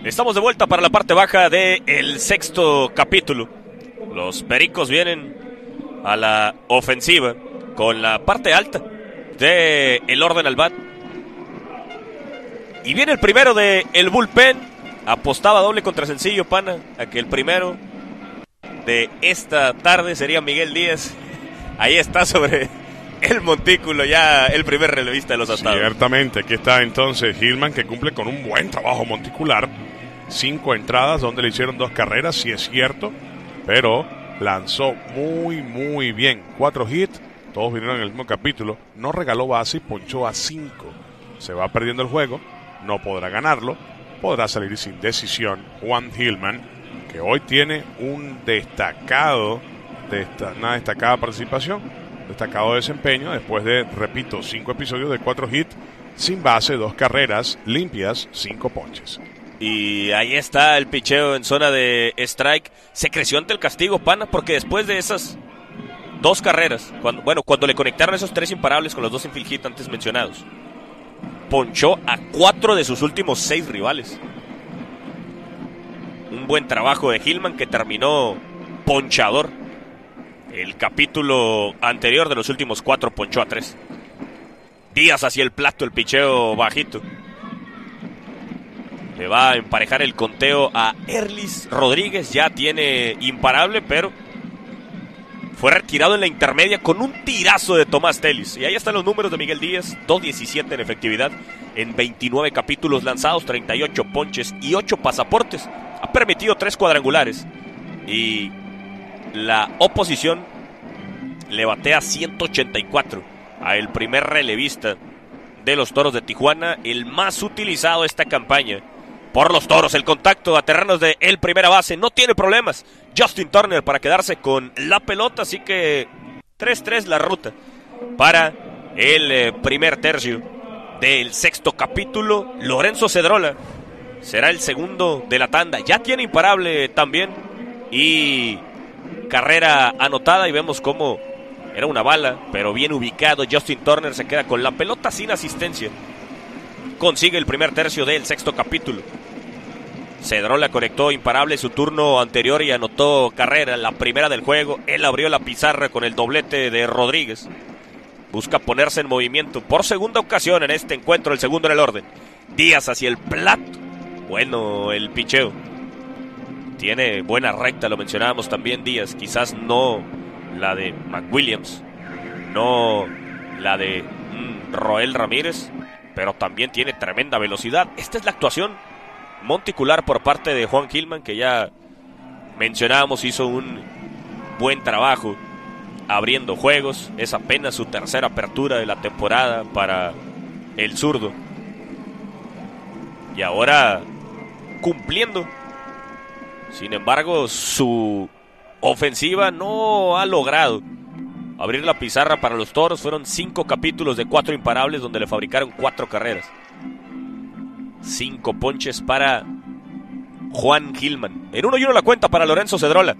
Estamos de vuelta para la parte baja del sexto capítulo. Los Pericos vienen a la ofensiva con la parte alta del orden al bat. Y viene el primero del bullpen. Apostaba doble contra sencillo, pana, a que el primero de esta tarde sería Miguel Díaz. Ahí está sobre el montículo ya el primer relevista de los Astros. Ciertamente, aquí está entonces Hillman, que cumple con un buen trabajo monticular. 5 entradas donde le hicieron 2 carreras, sí es cierto, pero lanzó muy bien. 4 hits, todos vinieron en el mismo capítulo. No regaló base y ponchó a 5. Se va perdiendo el juego, no podrá ganarlo, podrá salir sin decisión Juan Hillman, que hoy tiene una destacada participación, destacado desempeño, después de, repito, 5 episodios de 4 hits, sin base, 2 carreras limpias, 5 ponches. Y ahí está el picheo en zona de strike. Se creció ante el castigo, pana, porque después de esas 2 carreras, cuando le conectaron esos 3 imparables con los 2 infield hit antes mencionados, ponchó a 4 de sus últimos 6 rivales. Un buen trabajo de Hillman, que terminó ponchador. El capítulo anterior de los últimos 4 ponchó a 3. Díaz hacia el plato, el picheo bajito. Le va a emparejar el conteo a Erlis Rodríguez. Ya tiene imparable, pero fue retirado en la intermedia con un tirazo de Tomás Telis. Y ahí están los números de Miguel Díaz. 2.17 en efectividad en 29 capítulos lanzados, 38 ponches y 8 pasaportes. Ha permitido 3 cuadrangulares. Y la oposición le batea 184 a el primer relevista de los Toros de Tijuana, el más utilizado esta campaña por los Toros. El contacto a terrenos de el primera base, no tiene problemas Justin Turner para quedarse con la pelota, así que 3-3 la ruta para el primer tercio del sexto capítulo. Lorenzo Cedrola será el segundo de la tanda, ya tiene imparable también y carrera anotada, y vemos cómo era una bala, pero bien ubicado. Justin Turner se queda con la pelota sin asistencia. Consigue el primer tercio del sexto capítulo. Cedrola conectó imparable su turno anterior y anotó carrera, la primera del juego. Él abrió la pizarra con el doblete de Rodríguez. Busca ponerse en movimiento por segunda ocasión en este encuentro, el segundo en el orden. Díaz hacia el plato. Bueno, el picheo. Tiene buena recta, lo mencionábamos también Díaz. Quizás no la de McWilliams, no la de Roel Ramírez, pero también tiene tremenda velocidad. Esta es la actuación monticular por parte de Juan Hillman, que ya mencionábamos, hizo un buen trabajo abriendo juegos. Es apenas su tercera apertura de la temporada para el zurdo, y ahora cumpliendo. Sin embargo, su ofensiva no ha logrado abrir la pizarra para los Toros. Fueron 5 capítulos de 4 imparables donde le fabricaron 4 carreras. 5 ponches para Juan Hillman. En 1-1 la cuenta para Lorenzo Cedrola.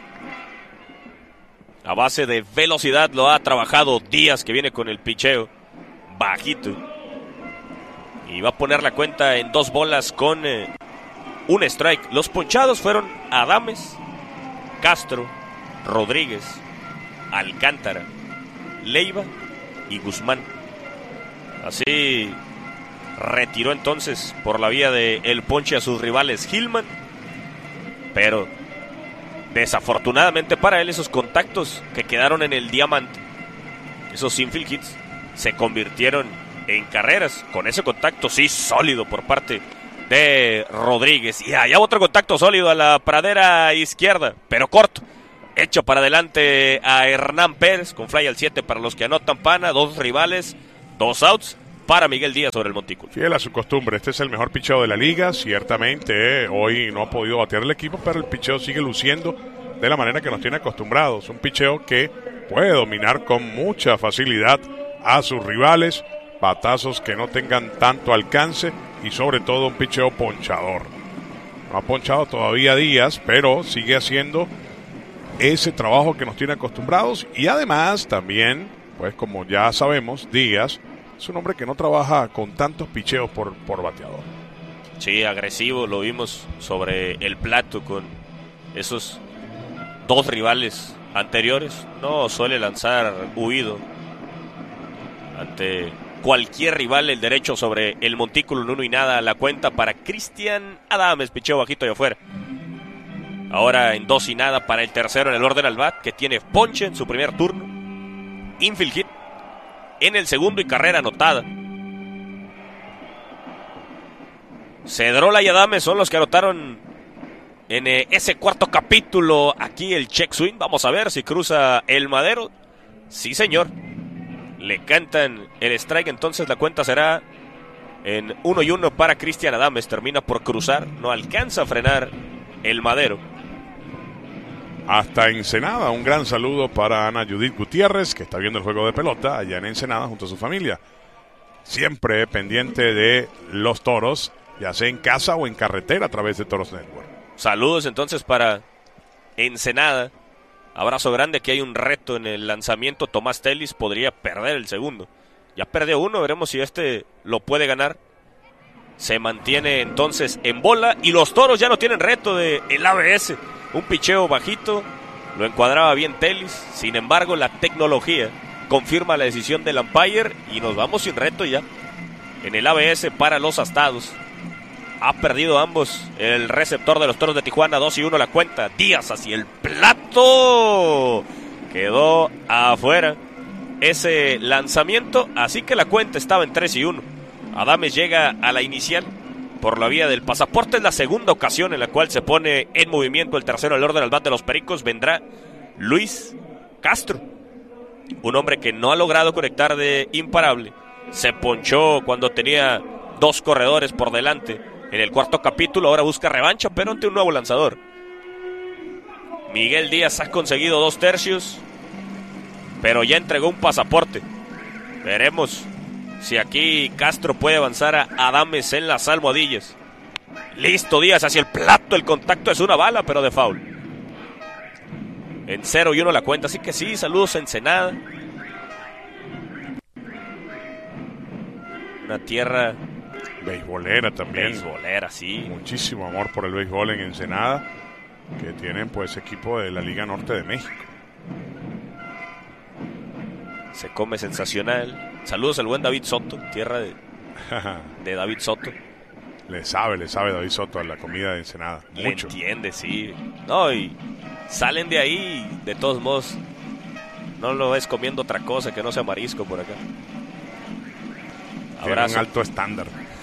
A base de velocidad lo ha trabajado Díaz, que viene con el picheo bajito. Y va a poner la cuenta en 2 bolas con un strike. Los ponchados fueron Adames, Castro, Rodríguez, Alcántara, Leiva y Guzmán. Así retiró entonces por la vía del ponche a sus rivales Hillman, pero desafortunadamente para él, esos contactos que quedaron en el diamante, esos infield hits, se convirtieron en carreras. Con ese contacto sí sólido por parte de Rodríguez, y allá otro contacto sólido a la pradera izquierda, pero corto, hecho para adelante a Hernán Pérez, con fly al 7 para los que anotan, pana. 2 rivales, 2 outs para Miguel Díaz sobre el montículo. Fiel a su costumbre, este es el mejor picheo de la liga. Ciertamente hoy no ha podido batear el equipo, pero el picheo sigue luciendo de la manera que nos tiene acostumbrados. Un picheo que puede dominar con mucha facilidad a sus rivales, batazos que no tengan tanto alcance, y sobre todo un picheo ponchador. No ha ponchado todavía Díaz, pero sigue haciendo ese trabajo que nos tiene acostumbrados. Y además también, pues como ya sabemos, Díaz es un hombre que no trabaja con tantos picheos por bateador. Sí, agresivo, lo vimos sobre el plato con esos dos rivales anteriores. No suele lanzar huido ante cualquier rival. El derecho sobre el montículo en 1-0 la cuenta para Cristian Adames, picheo bajito y afuera. Ahora en 2-0 para el tercero en el orden al bat, que tiene ponche en su primer turno, infield hit en el segundo y carrera anotada. Cedrola y Adames son los que anotaron en ese cuarto capítulo. Aquí el check swing, vamos a ver si cruza el madero. Sí, señor, le cantan el strike, entonces la cuenta será en 1-1 para Cristian Adames. Termina por cruzar, no alcanza a frenar el madero. Hasta Ensenada, un gran saludo para Ana Judith Gutiérrez, que está viendo el juego de pelota allá en Ensenada junto a su familia. Siempre pendiente de los toros, ya sea en casa o en carretera a través de Toros Network. Saludos entonces para Ensenada. Abrazo grande, que hay un reto en el lanzamiento. Tomás Telis podría perder el segundo. Ya perdió uno, veremos si este lo puede ganar. Se mantiene entonces en bola y los toros ya no tienen reto de el ABS. Un picheo bajito, lo encuadraba bien Telis. Sin embargo, la tecnología confirma la decisión del umpire y nos vamos sin reto ya en el ABS para los astados. Ha perdido ambos el receptor de los Toros de Tijuana. 2-1 la cuenta. Díaz hacia el plato. Quedó afuera ese lanzamiento, así que la cuenta estaba en 3-1. Adames llega a la inicial por la vía del pasaporte. Es la segunda ocasión en la cual se pone en movimiento el tercero al orden al bat de los Pericos. Vendrá Luis Castro, un hombre que no ha logrado conectar de imparable. Se ponchó cuando tenía dos corredores por delante en el cuarto capítulo. Ahora busca revancha, pero ante un nuevo lanzador. Miguel Díaz ha conseguido 2 tercios, pero ya entregó un pasaporte. Veremos si aquí Castro puede avanzar a Adames en las almohadillas. Listo, Díaz hacia el plato. El contacto es una bala, pero de foul. En 0-1 la cuenta, así que sí, saludos a Ensenada. Una tierra beisbolera también. Beisbolera, sí. Muchísimo amor por el béisbol en Ensenada, que tienen pues equipo de la Liga Norte de México. Se come sensacional. Saludos al buen David Soto, tierra de David Soto. Le sabe David Soto a la comida de Ensenada. Mucho. Le entiende, sí. No, y salen de ahí, de todos modos. No lo ves comiendo otra cosa que no sea marisco por acá. Tiene un alto estándar.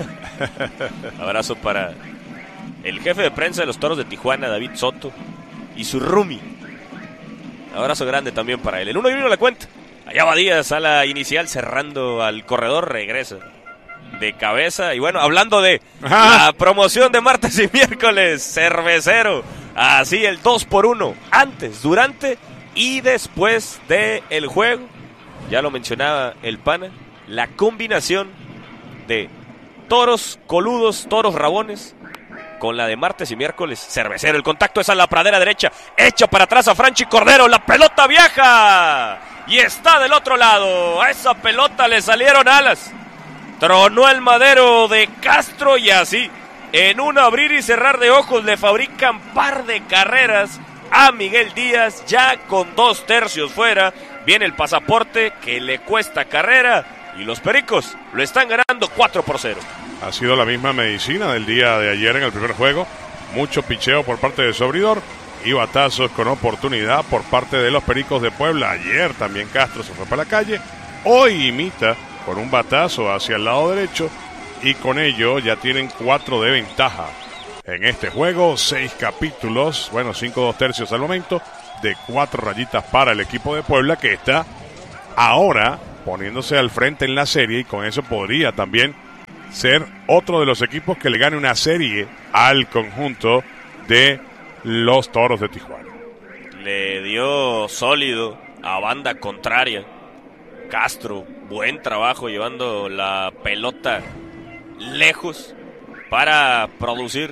Abrazo para el jefe de prensa de los Toros de Tijuana, David Soto, y su roomie. Abrazo grande también para él. El 1-1 la cuenta. Allá va Díaz a la inicial, cerrando al corredor, regresa de cabeza. Y bueno, hablando de la promoción de martes y miércoles, cervecero. Así el 2x1, antes, durante y después del juego. Ya lo mencionaba el pana, la combinación de toros coludos, toros rabones, con la de martes y miércoles, cervecero. El contacto es a la pradera derecha, echa para atrás a Franchi Cordero, la pelota viaja y está del otro lado. A esa pelota le salieron alas, tronó el madero de Castro y así, en un abrir y cerrar de ojos, le fabrican par de carreras a Miguel Díaz, ya con 2 tercios fuera. Viene el pasaporte que le cuesta carrera y los Pericos lo están ganando 4-0. Ha sido la misma medicina del día de ayer en el primer juego. Mucho picheo por parte de su abridor y batazos con oportunidad por parte de los Pericos de Puebla. Ayer también Castro se fue para la calle. Hoy imita con un batazo hacia el lado derecho y con ello ya tienen 4 de ventaja en este juego. 6 capítulos, bueno, 5 2/3 al momento, de 4 rayitas para el equipo de Puebla, que está ahora poniéndose al frente en la serie, y con eso podría también ser otro de los equipos que le gane una serie al conjunto de los Toros de Tijuana. Le dio sólido a banda contraria Castro, buen trabajo llevando la pelota lejos para producir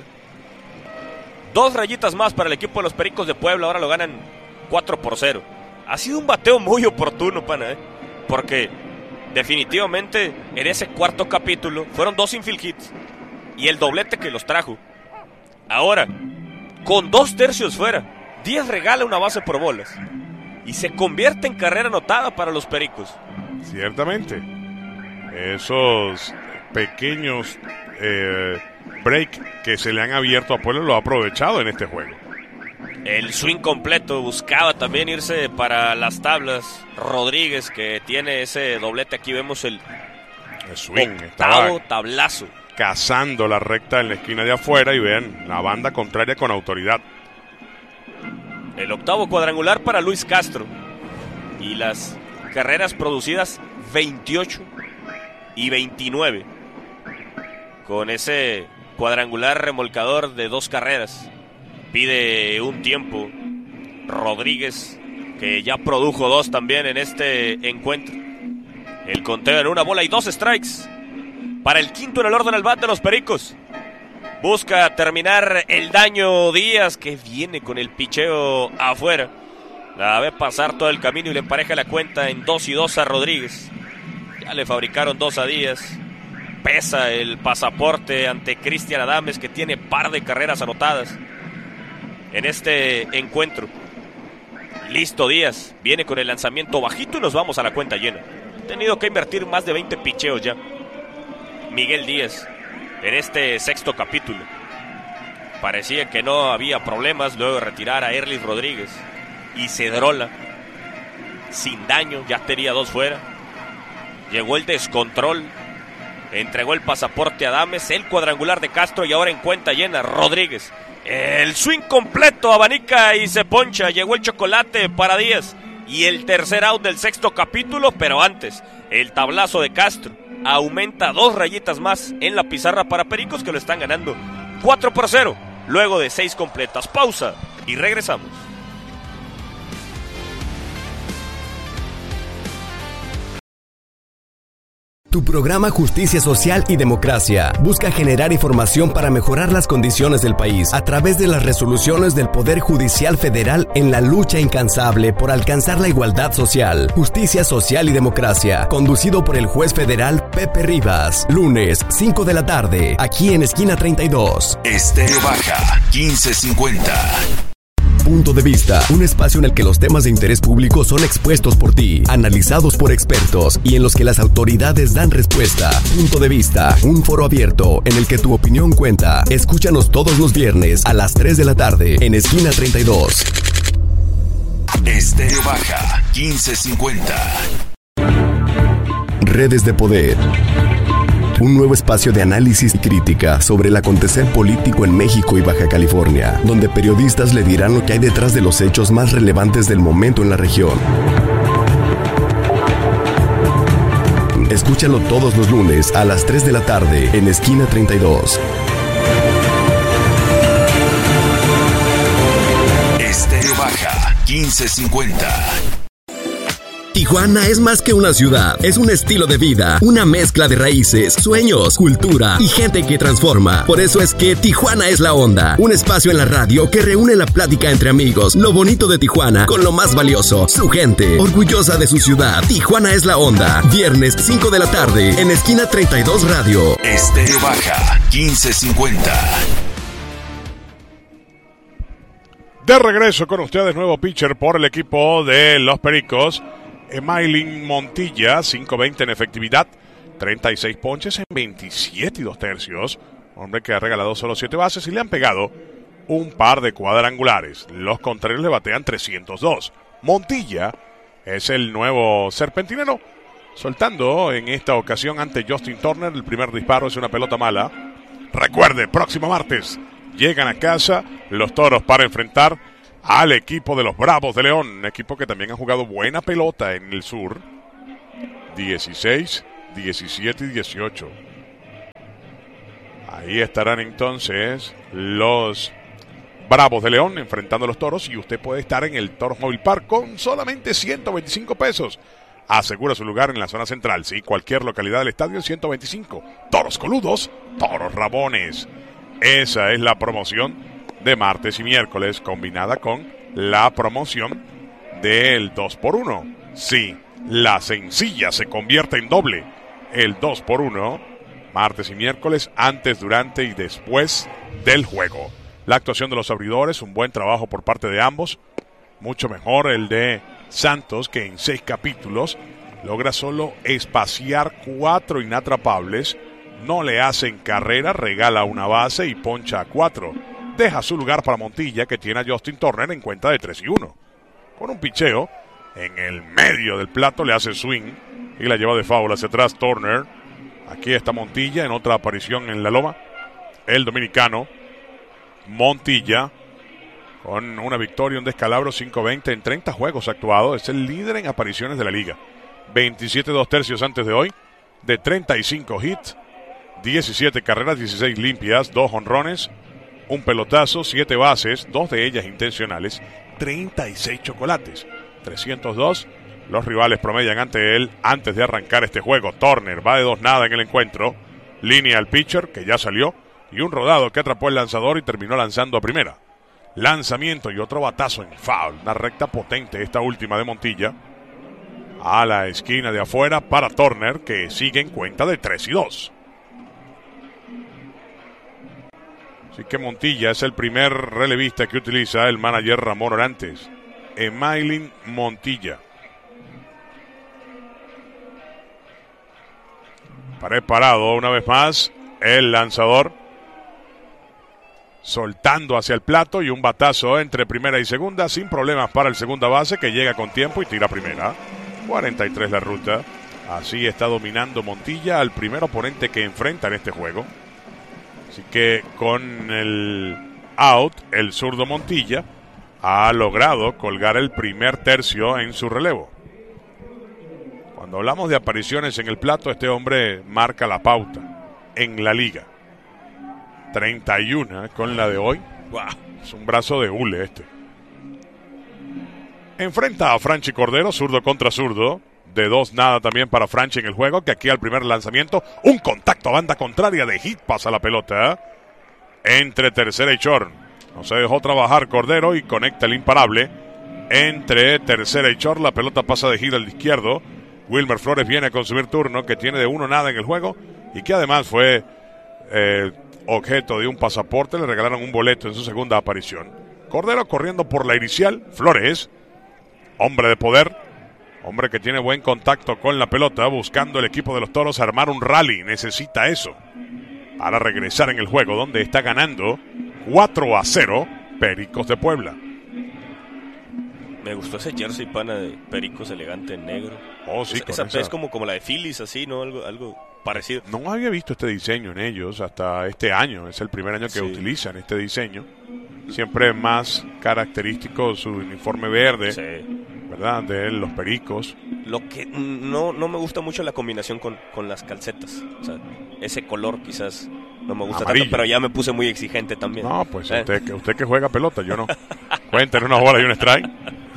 2 rayitas más para el equipo de los Pericos de Puebla. Ahora lo ganan 4-0. Ha sido un bateo muy oportuno, pana, porque definitivamente en ese cuarto capítulo fueron 2 infield hits y el doblete que los trajo. Ahora, con 2 tercios fuera, Díaz regala una base por bolas y se convierte en carrera anotada para los Pericos. Ciertamente, esos pequeños break que se le han abierto a Puebla lo ha aprovechado en este juego. El swing completo, buscaba también irse para las tablas. Rodríguez, que tiene ese doblete, aquí vemos el swing, octavo tablazo. Cazando la recta en la esquina de afuera y vean la banda contraria con autoridad. El octavo cuadrangular para Luis Castro. Y las carreras producidas 28 y 29. Con ese cuadrangular remolcador de 2 carreras. Pide un tiempo Rodríguez, que ya produjo 2 también en este encuentro. El conteo en 1 bola y 2 strikes para el quinto en el orden al bat de los Pericos. Busca terminar el daño Díaz, que viene con el picheo afuera. La ve pasar todo el camino y le empareja la cuenta en 2 y 2 a Rodríguez. Ya le fabricaron 2 a Díaz. Pesa el pasaporte ante Cristian Adames, que tiene par de carreras anotadas en este encuentro. Listo Díaz, viene con el lanzamiento bajito y nos vamos a la cuenta llena. Ha tenido que invertir más de 20 picheos ya Miguel Díaz en este sexto capítulo. Parecía que no había problemas luego de retirar a Erlis Rodríguez. Y Cedrola, sin daño, ya tenía 2 fuera. Llegó el descontrol, entregó el pasaporte a Adames, el cuadrangular de Castro y ahora en cuenta llena Rodríguez. El swing completo, abanica y se poncha. Llegó el chocolate para Díaz. Y el tercer out del sexto capítulo, pero antes, el tablazo de Castro aumenta 2 rayitas más en la pizarra para Pericos, que lo están ganando 4-0, luego de 6 completas. Pausa y regresamos. Tu programa Justicia Social y Democracia busca generar información para mejorar las condiciones del país a través de las resoluciones del Poder Judicial Federal en la lucha incansable por alcanzar la igualdad social. Justicia Social y Democracia, conducido por el juez federal Pepe Rivas. Lunes, 5 de la tarde, aquí en Esquina 32. Estéreo Baja, 1550. Punto de Vista, un espacio en el que los temas de interés público son expuestos por ti, analizados por expertos y en los que las autoridades dan respuesta. Punto de Vista, un foro abierto en el que tu opinión cuenta. Escúchanos todos los viernes a las 3 de la tarde en Esquina 32. Estéreo Baja, 1550. Redes de Poder. Un nuevo espacio de análisis y crítica sobre el acontecer político en México y Baja California, donde periodistas le dirán lo que hay detrás de los hechos más relevantes del momento en la región. Escúchalo todos los lunes a las 3 de la tarde en Esquina 32. Estéreo Baja, 1550. Tijuana es más que una ciudad, es un estilo de vida, una mezcla de raíces, sueños, cultura y gente que transforma. Por eso es que Tijuana es la onda, un espacio en la radio que reúne la plática entre amigos, lo bonito de Tijuana con lo más valioso, su gente, orgullosa de su ciudad. Tijuana es la onda, viernes 5 de la tarde en Esquina 32 Radio. Estéreo Baja, 1550. De regreso con ustedes, nuevo pitcher por el equipo de los Pericos. Emailin Montilla, 5.20 en efectividad, 36 ponches en 27 y 2 tercios. Hombre que ha regalado solo 7 bases y le han pegado un par de cuadrangulares. Los contrarios le batean 302. Montilla es el nuevo serpentinero, soltando en esta ocasión ante Justin Turner. El primer disparo es una pelota mala. Recuerde, próximo martes llegan a casa los Toros para enfrentar al equipo de los Bravos de León, un equipo que también ha jugado buena pelota en el sur. 16, 17 y 18. Ahí estarán entonces los Bravos de León enfrentando a los Toros, y usted puede estar en el Toros Mobile Park con solamente 125 pesos. Asegura su lugar en la zona central, sí, cualquier localidad del estadio en 125. Toros coludos, toros rabones. Esa es la promoción de martes y miércoles, combinada con la promoción del 2x1. Sí, la sencilla se convierte en doble. El 2x1 martes y miércoles, antes, durante y después del juego. La actuación de los abridores, un buen trabajo por parte de ambos, mucho mejor el de Santos, que en 6 capítulos logra solo espaciar 4 inatrapables, no le hacen carrera, regala una base y poncha a 4. Deja su lugar para Montilla, que tiene a Justin Turner en cuenta de 3-1. Con un picheo en el medio del plato, le hace swing y la lleva de foul hacia atrás Turner. Aquí está Montilla en otra aparición en la loma. El dominicano Montilla, con una victoria, un descalabro, 5-20 en 30 juegos actuados. Es el líder en apariciones de la liga. 27 2/3 antes de hoy, de 35 hits, 17 carreras, 16 limpias, 2 jonrones, un pelotazo, 7 bases, 2 de ellas intencionales, 36 chocolates, 302. Los rivales promedian ante él antes de arrancar este juego. Turner va de 2-0 en el encuentro. Línea al pitcher, que ya salió, y un rodado que atrapó el lanzador y terminó lanzando a primera. Lanzamiento y otro batazo en foul. Una recta potente esta última de Montilla. A la esquina de afuera para Turner, que sigue en cuenta de 3-2. Así que Montilla es el primer relevista que utiliza el manager Ramón Orantes. Emailin Montilla. Preparado una vez más el lanzador, soltando hacia el plato y un batazo entre primera y segunda sin problemas para el segunda base, que llega con tiempo y tira primera. 43 la ruta. Así está dominando Montilla al primer oponente que enfrenta en este juego. Así que con el out, el zurdo Montilla ha logrado colgar el primer tercio en su relevo. Cuando hablamos de apariciones en el plato, este hombre marca la pauta en la liga. 31 con la de hoy. Wow, es un brazo de hule este. Enfrenta a Franchi Cordero, zurdo contra zurdo. De 2-0 también para Franchi en el juego, que aquí al primer lanzamiento, un contacto a banda contraria de hit, pasa la pelota entre tercera y short. No se dejó trabajar Cordero y conecta el imparable entre tercera y short. La pelota pasa de hit al izquierdo. Wilmer Flores viene a consumir turno, que tiene de 1-0 en el juego y que además fue objeto de un pasaporte. Le regalaron un boleto en su segunda aparición. Cordero corriendo por la inicial. Flores, hombre de poder, hombre que tiene buen contacto con la pelota, buscando el equipo de los Toros armar un rally. Necesita eso para regresar en el juego, donde está ganando 4-0 Pericos de Puebla. Me gustó ese jersey, pana, de Pericos elegante en negro. Oh, sí, esa es como la de Phillies, así, ¿no? Algo parecido. No había visto este diseño en ellos hasta este año. Es el primer año que utilizan este diseño. Siempre más característico su uniforme verde, ¿verdad? De los Pericos. Lo que no me gusta mucho la combinación con las calcetas. O sea, ese color quizás no me gusta tanto, pero ya me puse muy exigente también. No, pues usted que juega pelota, yo no. Cuenten una bola y un strike.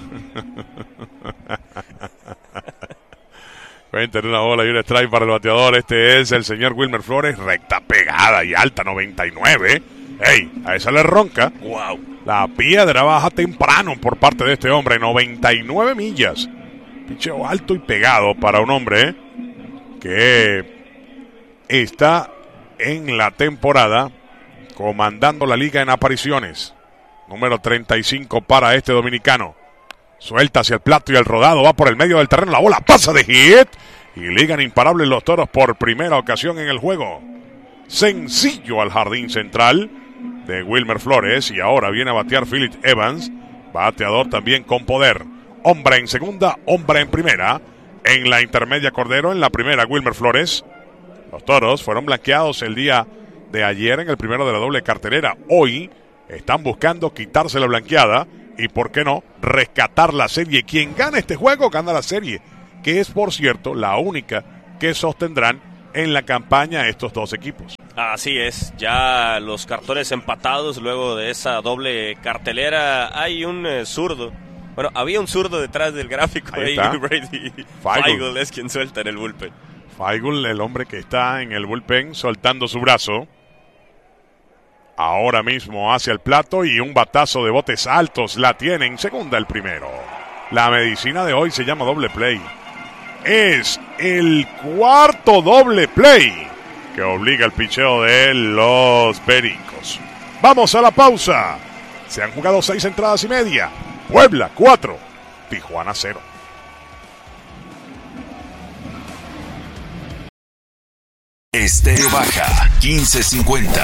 Cuenten una bola y un strike para el bateador. Este es el señor Wilmer Flores, recta pegada y alta, 99. ¡Ey! A esa le ronca. ¡Wow! La piedra baja temprano por parte de este hombre, 99 millas. Picheo alto y pegado para un hombre que está en la temporada comandando la liga en apariciones. Número 35 para este dominicano. Suelta hacia el plato y el rodado va por el medio del terreno. La bola pasa de hit y ligan imparables los Toros por primera ocasión en el juego. Sencillo al jardín central de Wilmer Flores, y ahora viene a batear Philip Evans, bateador también con poder. Hombre en segunda, hombre en primera. En la intermedia Cordero, en la primera Wilmer Flores. Los Toros fueron blanqueados el día de ayer en el primero de la doble cartelera. Hoy están buscando quitarse la blanqueada y, ¿por qué no?, rescatar la serie. Quien gana este juego gana la serie, que es, por cierto, la única que sostendrán en la campaña estos dos equipos. Así es, ya los cartones empatados luego de esa doble cartelera. Hay un zurdo. Bueno, había un zurdo detrás del gráfico. Ahí está. Brady Feigl es quien suelta en el bullpen. Feigl, el hombre que está en el bullpen soltando su brazo. Ahora mismo hacia el plato y un batazo de botes altos. La tiene en segunda el primero. La medicina de hoy se llama doble play. Es el cuarto doble play que obliga el picheo de los Pericos. Vamos a la pausa. Se han jugado 6 entradas y media. Puebla 4, Tijuana 0. Estéreo Baja 1550.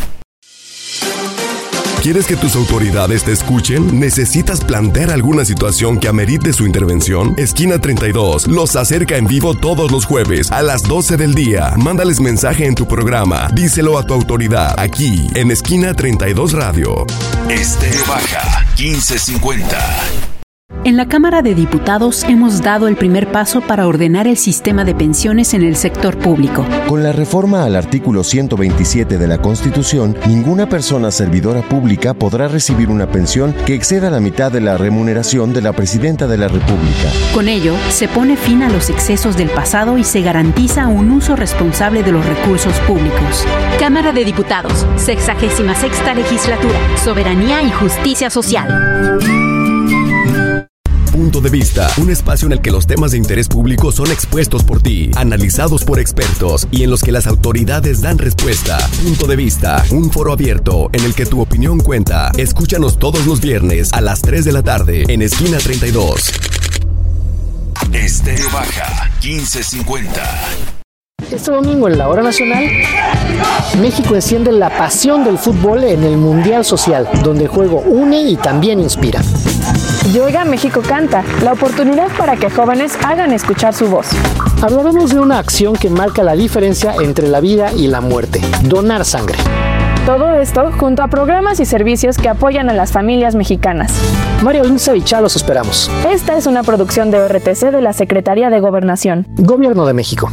¿Quieres que tus autoridades te escuchen? ¿Necesitas plantear alguna situación que amerite su intervención? Esquina 32 los acerca en vivo todos los jueves a las 12 del día. Mándales mensaje en tu programa. Díselo a tu autoridad aquí en Esquina 32 Radio. Estéreo Baja 1550. En la Cámara de Diputados hemos dado el primer paso para ordenar el sistema de pensiones en el sector público. Con la reforma al artículo 127 de la Constitución, ninguna persona servidora pública podrá recibir una pensión que exceda la mitad de la remuneración de la Presidenta de la República. Con ello, se pone fin a los excesos del pasado y se garantiza un uso responsable de los recursos públicos. Cámara de Diputados, 66ª Legislatura, Soberanía y Justicia Social. Punto de Vista, un espacio en el que los temas de interés público son expuestos por ti, analizados por expertos y en los que las autoridades dan respuesta. Punto de Vista, un foro abierto en el que tu opinión cuenta. Escúchanos todos los viernes a las 3 de la tarde en Esquina 32. Estéreo Baja 1550. Este domingo en la Hora Nacional, México enciende la pasión del fútbol en el Mundial Social, donde el juego une y también inspira. Y oiga, México canta, la oportunidad para que jóvenes hagan escuchar su voz. Hablaremos de una acción que marca la diferencia entre la vida y la muerte, donar sangre. Todo esto junto a programas y servicios que apoyan a las familias mexicanas. Mario Lince y Chá los esperamos. Esta es una producción de RTC de la Secretaría de Gobernación. Gobierno de México.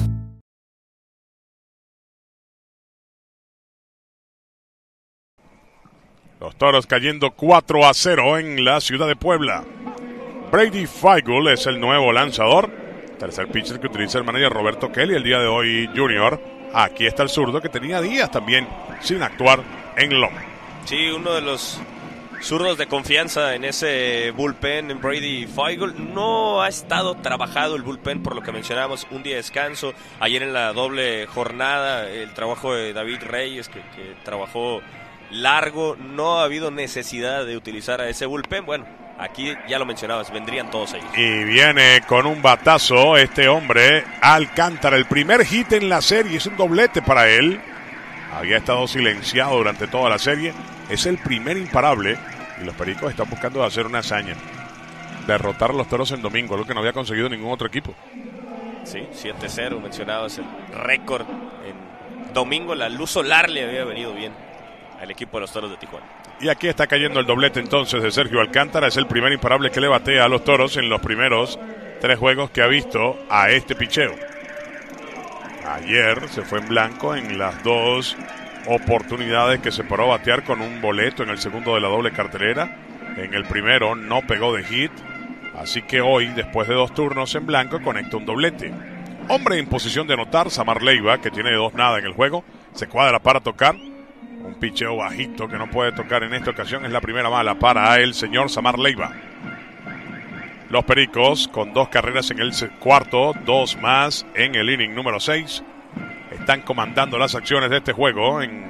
Los Toros cayendo 4-0 en la ciudad de Puebla. Brady Feigl es el nuevo lanzador. Tercer pitcher que utiliza el manager Roberto Kelly el día de hoy, Junior. Aquí está el zurdo que tenía días también sin actuar en Loma. Sí, uno de los zurdos de confianza en ese bullpen, en Brady Feigl. No ha estado trabajado el bullpen, por lo que mencionábamos, un día de descanso. Ayer en la doble jornada, el trabajo de David Reyes, que trabajó largo, no ha habido necesidad de utilizar a ese bullpen. Bueno, aquí ya lo mencionabas, vendrían todos ellos. Y viene con un batazo este hombre, Alcántara, el primer hit en la serie, es un doblete para él. Había estado silenciado durante toda la serie, es el primer imparable y los Pericos están buscando hacer una hazaña, derrotar a los Toros en domingo, algo que no había conseguido ningún otro equipo. Sí, 7-0, mencionabas el récord en domingo. La luz solar le había venido bien al equipo de los Toros de Tijuana. Y aquí está cayendo el doblete entonces de Sergio Alcántara. Es el primer imparable que le batea a los Toros en los primeros 3 juegos que ha visto a este picheo. Ayer se fue en blanco en las 2 oportunidades que se paró a batear con un boleto en el segundo de la doble cartelera. En el primero no pegó de hit. Así que hoy, después de 2 turnos en blanco, conecta un doblete. Hombre en posición de anotar, Samar Leiva, que tiene 2-0 en el juego. Se cuadra para tocar. Un picheo bajito que no puede tocar en esta ocasión. Es la primera mala para el señor Samar Leiva. Los Pericos con 2 carreras en el cuarto, 2 más en el inning número 6. Están comandando las acciones de este juego en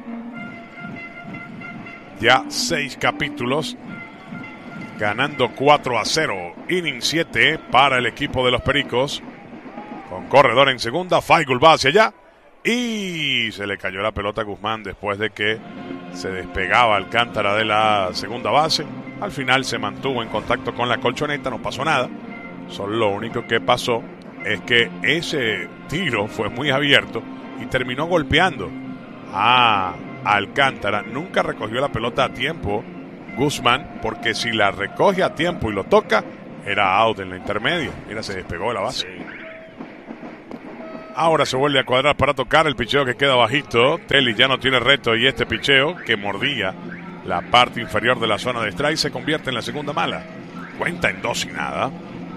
ya 6 capítulos. Ganando 4-0. Inning 7 para el equipo de los Pericos. Con corredor en segunda. Feigl va hacia allá. Y se le cayó la pelota a Guzmán después de que se despegaba Alcántara de la segunda base. Al final se mantuvo en contacto con la colchoneta, no pasó nada. Solo lo único que pasó es que ese tiro fue muy abierto y terminó golpeando a Alcántara. Nunca recogió la pelota a tiempo Guzmán, porque si la recoge a tiempo y lo toca, era out en la intermedia. Mira, se despegó de la base. Sí. Ahora se vuelve a cuadrar para tocar el picheo que queda bajito. Telly ya no tiene reto y este picheo que mordía la parte inferior de la zona de strike se convierte en la segunda mala. Cuenta en 2-0.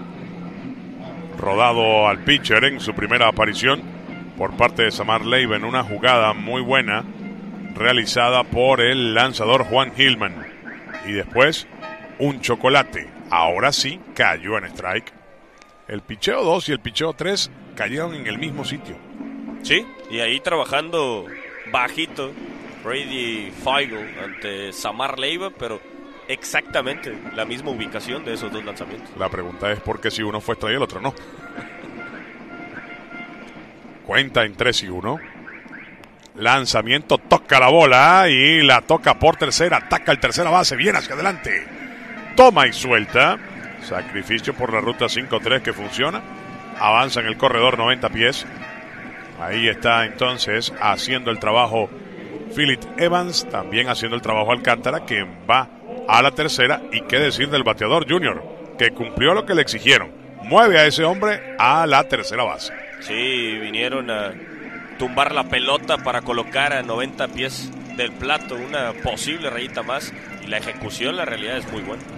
Rodado al pitcher en su primera aparición por parte de Samar Leiva en una jugada muy buena realizada por el lanzador Juan Hillman. Y después un chocolate. Ahora sí cayó en strike. El picheo 2 y el picheo 3 cayeron en el mismo sitio. Sí, Y ahí trabajando bajito Brady Feigl ante Samar Leiva, pero exactamente la misma ubicación de esos dos lanzamientos. La pregunta es por qué si uno fue strike y el otro no. Cuenta en 3-1. Lanzamiento, toca la bola y la toca por tercera. Ataca el tercera base, viene hacia adelante. Toma y suelta. Sacrificio por la ruta 5-3 que funciona. Avanza en el corredor 90 pies. Ahí está entonces haciendo el trabajo Phillip Evans. También haciendo el trabajo Alcántara, que va a la tercera. Y qué decir del bateador Junior, que cumplió lo que le exigieron. Mueve a ese hombre a la tercera base. Sí, vinieron a tumbar la pelota para colocar a 90 pies del plato una posible rayita más. Y la ejecución, la realidad, es muy buena.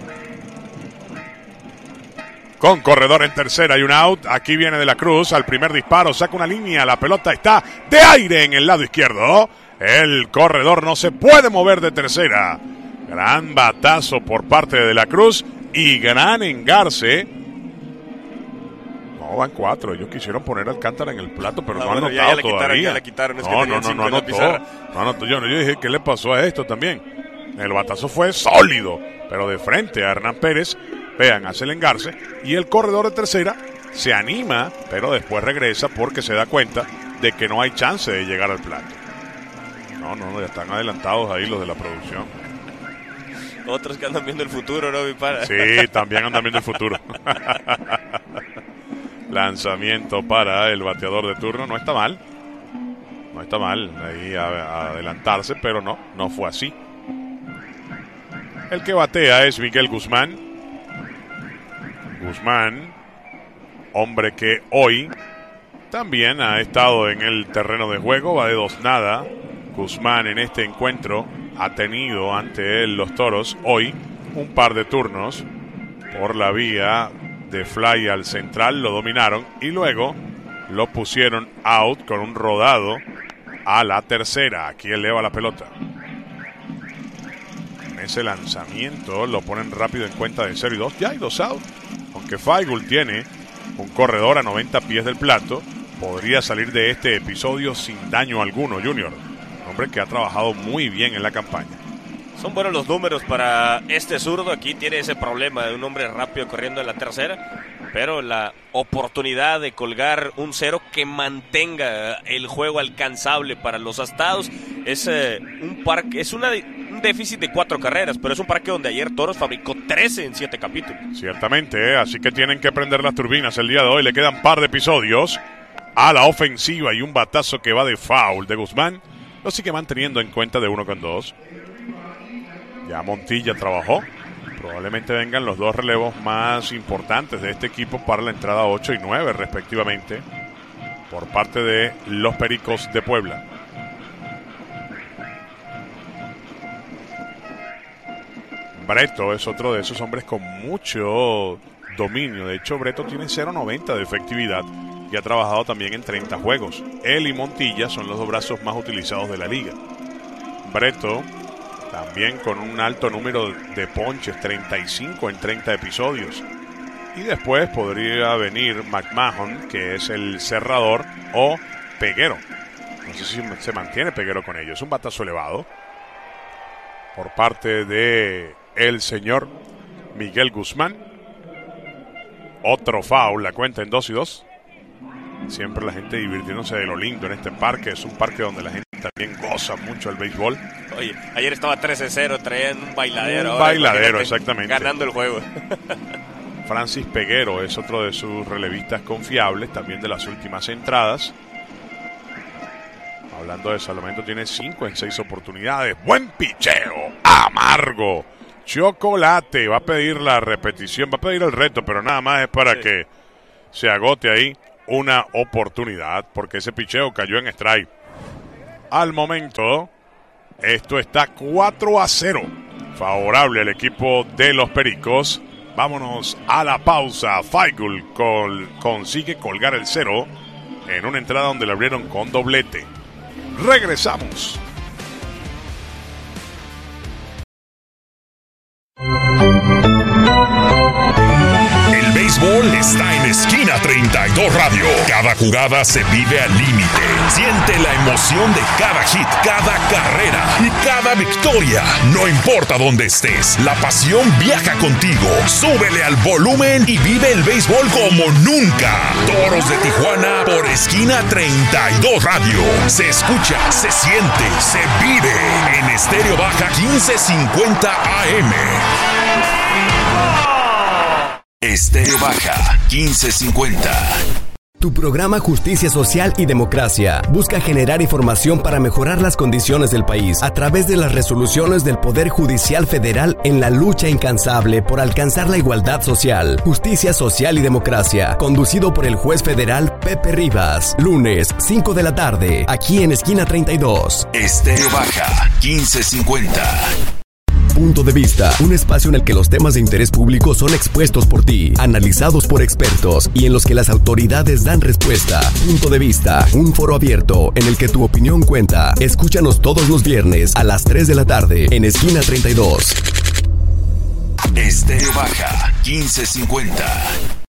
Con corredor en tercera y un out. Aquí viene De la Cruz al primer disparo. Saca una línea. La pelota está de aire en el lado izquierdo. El corredor no se puede mover de tercera. Gran batazo por parte de la Cruz y gran engarce. No, van 4. Ellos quisieron poner Alcántara en el plato, pero no han anotado todavía. Ya le quitaron. Es no anotó. Yo dije, ¿qué le pasó a esto también? El batazo fue sólido, pero de frente a Hernán Pérez. Vean, hace el engarce y el corredor de tercera se anima, pero después regresa porque se da cuenta de que no hay chance de llegar al plato. No, ya están adelantados ahí los de la producción. Otros que andan viendo el futuro, ¿no, mi pana? Sí, también andan viendo el futuro. Lanzamiento para el bateador de turno, no está mal. No está mal ahí a adelantarse, pero no fue así. El que batea es Miguel Guzmán. Guzmán, hombre que hoy también ha estado en el terreno de juego, va de 2-0. Guzmán en este encuentro ha tenido ante él los Toros hoy un par de turnos por la vía de fly al central, lo dominaron y luego lo pusieron out con un rodado a la tercera. Aquí eleva la pelota. En ese lanzamiento lo ponen rápido en cuenta de 0-2. Ya hay 2 out. Aunque Feigl tiene un corredor a 90 pies del plato, podría salir de este episodio sin daño alguno, Junior. Hombre que ha trabajado muy bien en la campaña. Son buenos los números para este zurdo. Aquí tiene ese problema de un hombre rápido corriendo en la tercera, pero la oportunidad de colgar un 0 que mantenga el juego alcanzable para los astados es un parque, es un déficit de 4 carreras, pero es un parque donde ayer Toros fabricó 13 en 7 capítulos. Ciertamente, así que tienen que prender las turbinas el día de hoy. Le quedan par de episodios a la ofensiva y un batazo que va de foul de Guzmán. Lo sigue manteniendo en cuenta de 1-2. Ya Montilla trabajó. Probablemente vengan los 2 relevos más importantes de este equipo para la entrada 8 y 9 respectivamente por parte de los Pericos de Puebla. Breto es otro de esos hombres con mucho dominio. De hecho, Breto tiene 0.90 de efectividad y ha trabajado también en 30 juegos. Él y Montilla son los 2 brazos más utilizados de la liga. Breto también con un alto número de ponches, 35 en 30 episodios. Y después podría venir McMahon, que es el cerrador, o Peguero. No sé si se mantiene Peguero con ellos. Es un batazo elevado por parte de el señor Miguel Guzmán. Otro foul, la cuenta en 2-2. Siempre la gente divirtiéndose de lo lindo en este parque. Es un parque donde la gente también goza mucho el béisbol. Oye, ayer estaba 13-0, traían un bailadero. Un bailadero, exactamente. Ganando el juego. Francis Peguero es otro de sus relevistas confiables, también de las últimas entradas. Hablando de Salomento, tiene 5 en 6 oportunidades. Buen picheo, amargo. Chocolate, va a pedir la repetición, va a pedir el reto, pero nada más es para que se agote ahí una oportunidad, porque ese picheo cayó en strike. Al momento, esto está 4-0, favorable al equipo de los Pericos. Vámonos a la pausa. Feigl consigue colgar el 0 en una entrada donde le abrieron con doblete. Regresamos. El béisbol está en Esquina 32 Radio. Cada jugada se vive al límite. Siente la emoción de cada hit, cada carrera y cada victoria. No importa dónde estés, la pasión viaja contigo. Súbele al volumen y vive el béisbol como nunca. Toros de Tijuana por Esquina 32 Radio. Se escucha, se siente, se vive en Estéreo Baja 1550 AM. Estéreo Baja 1550. Tu programa Justicia Social y Democracia busca generar información para mejorar las condiciones del país a través de las resoluciones del Poder Judicial Federal en la lucha incansable por alcanzar la igualdad social. Justicia Social y Democracia, conducido por el juez federal Pepe Rivas. Lunes, 5 de la tarde, aquí en Esquina 32. Estéreo Baja 1550. Punto de Vista, un espacio en el que los temas de interés público son expuestos por ti, analizados por expertos y en los que las autoridades dan respuesta. Punto de Vista, un foro abierto en el que tu opinión cuenta. Escúchanos todos los viernes a las 3 de la tarde en Esquina 32. Estéreo Baja 1550.